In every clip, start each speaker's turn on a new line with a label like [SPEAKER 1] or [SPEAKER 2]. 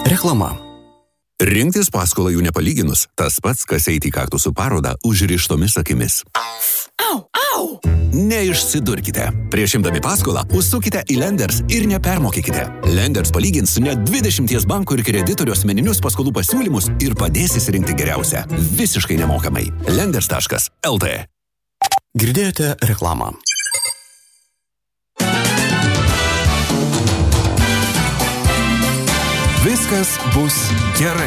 [SPEAKER 1] Reklama. Rinktis paskolą jų nepalyginus, tas pats, kas eiti į kaktusų parodą užrištomis akimis.
[SPEAKER 2] Au, au!
[SPEAKER 1] Neišsidurkite. Prieš imdami paskolą užsukite į Lenders ir nepermokykite. Lenders palygins net 20 bankų ir kreditorių asmeninius paskolų pasiūlymus ir padės įsirinkti geriausią. Visiškai nemokamai. Lenders.lt. Girdėjote reklamą. Viskas bus gerai.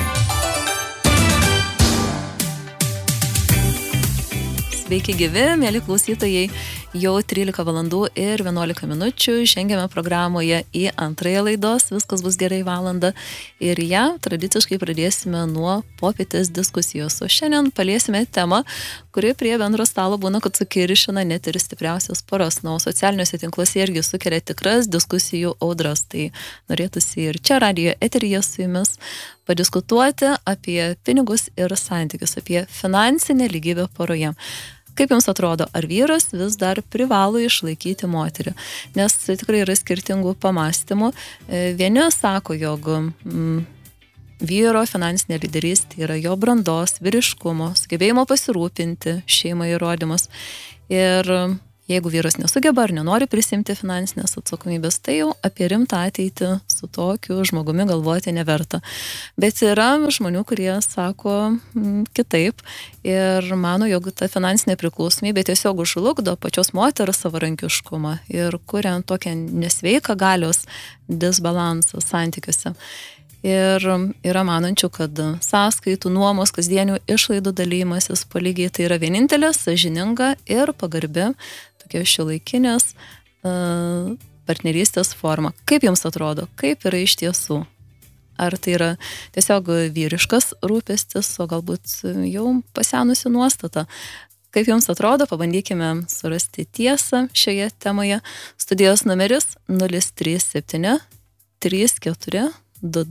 [SPEAKER 3] Sveiki gyvi, mėly klausytojai, jau 13 valandų ir 11 minučių žengiame programoje į antrąją laidos Viskas bus gerai valandą ir ją tradiciškai pradėsime nuo popietės diskusijos. O šiandien paliesime temą, kuri prie bendro stalo būna, kad sukiršina net ir stipriausias poras. Na, o socialiniuose tinkluose irgi sukelia tikras diskusijų audras. Tai norėtųsi ir čia radijo eteryje su jumis padiskutuoti apie pinigus ir santykius, apie finansinę lygybę poroje. Kaip jums atrodo, ar vyras vis dar privalo išlaikyti moterį? Nes tikrai yra skirtingų pamastymų. Vieni sako, jog vyro finansinė lyderystė yra jo brandos, vyriškumo, sugebėjimo pasirūpinti šeimą įrodymus. Ir jeigu vyras nesugeba ar nenori prisimti finansinės atsakomybės, tai jau apie rimtą ateitį su tokiu žmogumi galvoti neverta. Bet yra žmonių, kurie sako kitaip ir mano, jog ta finansinė priklausomybė tiesiog žlugdo pačios moters savarankiškumą ir kuria tokią nesveiką galios disbalansą santykiuose. Ir yra manančių, kad sąskaitų, nuomos, kasdienių išlaidų dalymasis po lygiai tai yra vienintelė sąžininga ir pagarbi tokia šiuolaikinės partnerystės forma. Kaip jums atrodo, kaip yra iš tiesų? Ar tai yra tiesiog vyriškas rūpestis, o galbūt jau pasenusi nuostata? Kaip jums atrodo, pabandykime surasti tiesą šioje temoje. Studijos numeris 037 34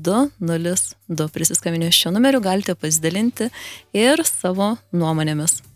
[SPEAKER 3] 2202. Prisiskambinę šiuo numeriu galite pasidalinti ir savo nuomonėmis.